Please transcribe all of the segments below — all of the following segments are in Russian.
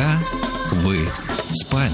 пока вы спали.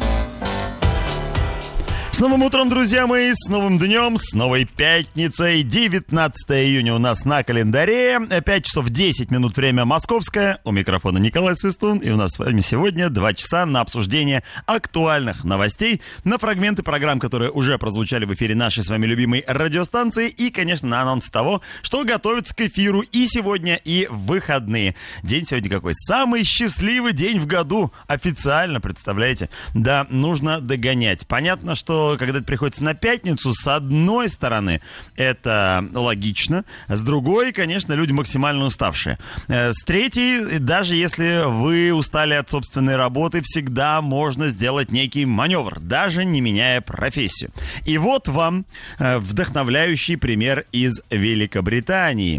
С новым утром, друзья мои, с новым днем, с новой пятницей. 19 июня у нас на календаре. 5 часов 10 минут, время московское. У микрофона Николай Свистун. И у нас с вами сегодня 2 часа на обсуждение актуальных новостей, на фрагменты программ, которые уже прозвучали в эфире нашей с вами любимой радиостанции. И, конечно, на анонс того, что готовится к эфиру и сегодня, и в выходные. День сегодня какой? Самый счастливый день в году. Официально, представляете? Да, нужно догонять. Понятно, что когда это приходится на пятницу, с одной стороны, это логично, с другой, конечно, люди максимально уставшие. С третьей, даже если вы устали от собственной работы, всегда можно сделать некий маневр, даже не меняя профессию. И вот вам вдохновляющий пример из Великобритании.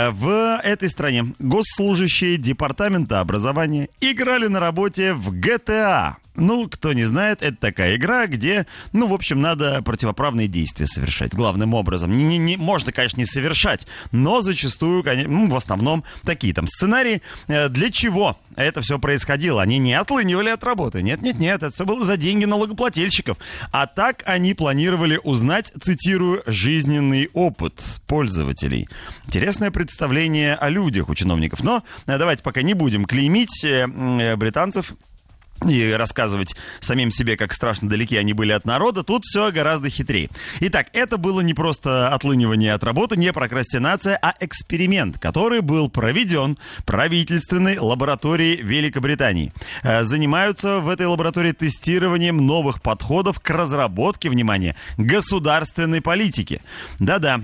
В этой стране госслужащие департамента образования играли на работе в GTA. Ну, кто не знает, это такая игра, где, в общем, надо противоправные действия совершать. Главным образом. Можно, конечно, не совершать, но зачастую, в основном, такие там сценарии. Для чего это все происходило? Они не отлынивали от работы. Нет, это все было за деньги налогоплательщиков. А так они планировали узнать, цитирую, жизненный опыт пользователей. Интересное представление о людях у чиновников. Но давайте пока не будем клеймить британцев и рассказывать самим себе, как страшно далеки они были от народа. Тут все гораздо хитрее. Итак, это было не просто отлынивание от работы, не прокрастинация, а эксперимент, который был проведен правительственной лабораторией Великобритании. Занимаются в этой лаборатории тестированием новых подходов к разработке, внимание, государственной политики. Да-да.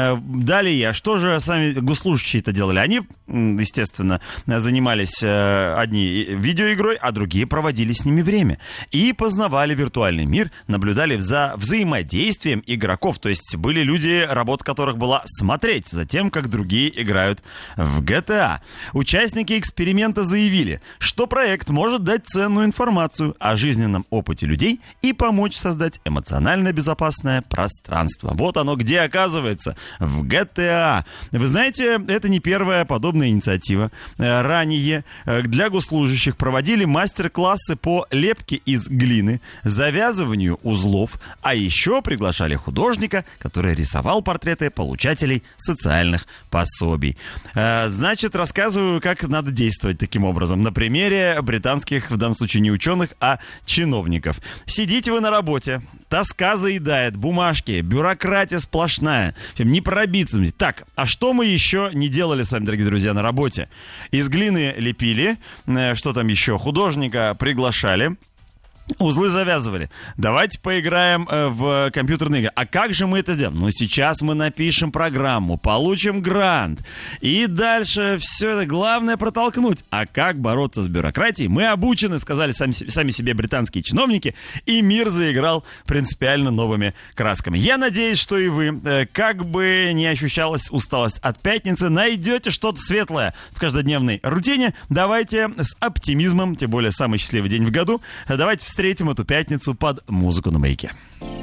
Далее, что же сами госслужащие-то делали? Они, естественно, занимались одни видеоигрой, а другие проводили с ними время. И познавали виртуальный мир, наблюдали за взаимодействием игроков. То есть были люди, работа которых была смотреть за тем, как другие играют в GTA. Участники эксперимента заявили, что проект может дать ценную информацию о жизненном опыте людей и помочь создать эмоционально безопасное пространство. Вот оно где оказывается, в GTA. Вы знаете, это не первая подобная инициатива. Ранее для госслужащих проводили мастер-классы по лепке из глины, завязыванию узлов, а еще приглашали художника, который рисовал портреты получателей социальных пособий. Значит, рассказываю, как надо действовать таким образом. На примере британских, в данном случае не ученых, а чиновников. Сидите вы на работе, тоска заедает, бумажки, бюрократия сплошная, не пробиться. Так, а что мы еще не делали с вами, дорогие друзья, на работе? Из глины лепили, что там еще, художника приглашали, узлы завязывали. Давайте поиграем в компьютерные игры. А как же мы это сделаем? Ну, сейчас мы напишем программу, получим грант. И дальше все это главное протолкнуть. А как бороться с бюрократией? Мы обучены, сказали сами себе британские чиновники. И мир заиграл принципиально новыми красками. Я надеюсь, что и вы, как бы не ощущалась усталость от пятницы, найдете что-то светлое в каждодневной рутине. Давайте с оптимизмом, тем более самый счастливый день в году, давайте встретим эту пятницу под музыку на Маяке.